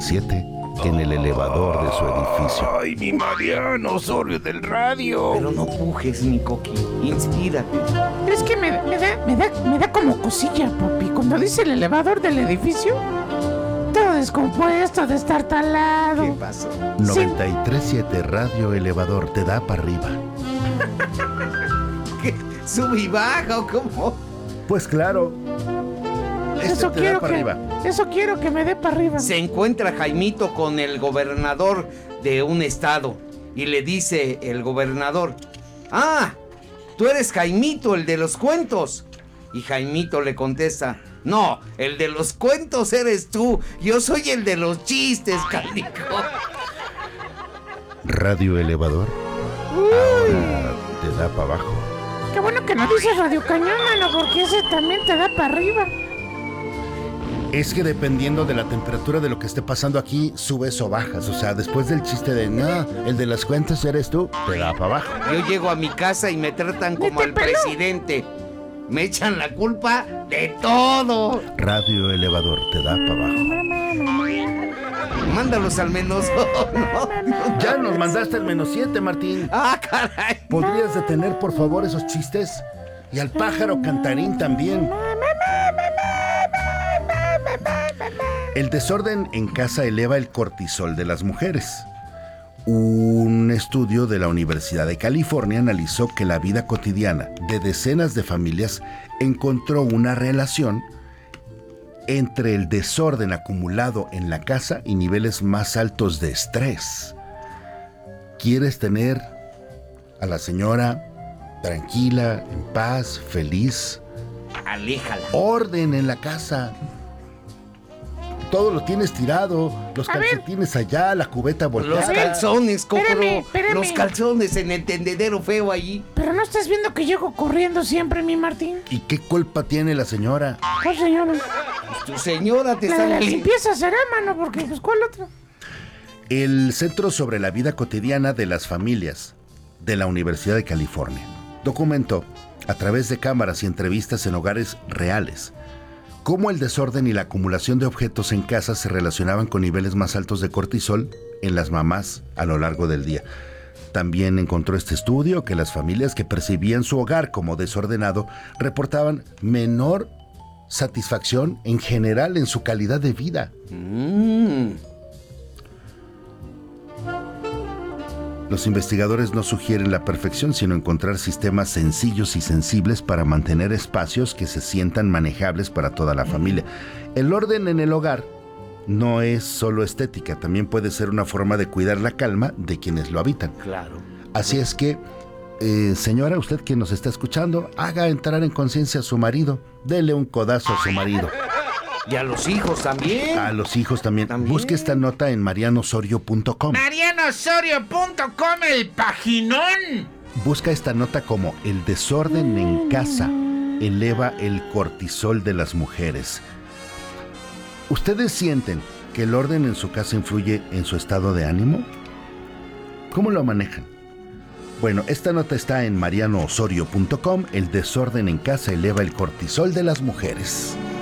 7 en el elevador de su edificio. ¡Ay, mi Mariano Osorio del radio! Pero no pujes, mi Coqui. Inspírate. Es que me da como cosilla, papi. Cuando dice el elevador del edificio, todo descompuesto, destartalado. ¿Qué pasó? 93.7 Radio Elevador te da para arriba. ¿Qué? ¿Sube y baja o cómo? Pues claro. Eso te da quiero para arriba. Eso quiero que me dé para arriba. Se encuentra Jaimito con el gobernador de un estado y le dice el gobernador: ¡Ah! Tú eres Jaimito, el de los cuentos. Y Jaimito le contesta: No, el de los cuentos eres tú. Yo soy el de los chistes, canijo. Radio Elevador ahora te da para abajo. Qué bueno que no dices Radio Cañón, mano, porque ese también te da para arriba. Es que dependiendo de la temperatura de lo que esté pasando aquí, subes o bajas. O sea, después del chiste de no, el de las cuentas eres tú, te da para abajo. Yo llego a mi casa y me tratan como al presidente. Me echan la culpa de todo. Radio Elevador te da para abajo. Mándalos al menos. No. Ya nos mandaste el -7, Martín. Ah, caray. ¿Podrías detener, por favor, esos chistes? Y al pájaro cantarín también. El desorden en casa eleva el cortisol de las mujeres. Un estudio de la Universidad de California analizó que la vida cotidiana de decenas de familias encontró una relación entre el desorden acumulado en la casa y niveles más altos de estrés. ¿Quieres tener a la señora tranquila, en paz, feliz? Aléjala. Orden en la casa. Todo lo tienes tirado, los calcetines allá, la cubeta volteada. Los calzones, Cocro. Espérame. Los calzones en el tendedero feo allí. Pero no estás viendo que llego corriendo siempre, mi Martín. ¿Y qué culpa tiene la señora? ¿Cuál señora? Tu señora te La de está... la limpieza será, mano, porque pues ¿cuál otra? El Centro sobre la Vida Cotidiana de las Familias de la Universidad de California documentó, a través de cámaras y entrevistas en hogares reales, cómo el desorden y la acumulación de objetos en casa se relacionaban con niveles más altos de cortisol en las mamás a lo largo del día. También encontró este estudio que las familias que percibían su hogar como desordenado reportaban menor satisfacción en general en su calidad de vida. Los investigadores no sugieren la perfección, sino encontrar sistemas sencillos y sensibles para mantener espacios que se sientan manejables para toda la familia. El orden en el hogar no es solo estética, también puede ser una forma de cuidar la calma de quienes lo habitan. Claro. Así es que, señora, usted que nos está escuchando, haga entrar en conciencia a su marido. Dele un codazo a su marido. Y a los hijos también. A los hijos también. Busque esta nota en marianosorio.com. Marianosorio.com, el paginón. Busca esta nota como el desorden en casa eleva el cortisol de las mujeres. ¿Ustedes sienten que el orden en su casa influye en su estado de ánimo? ¿Cómo lo manejan? Bueno, esta nota está en marianosorio.com. El desorden en casa eleva el cortisol de las mujeres.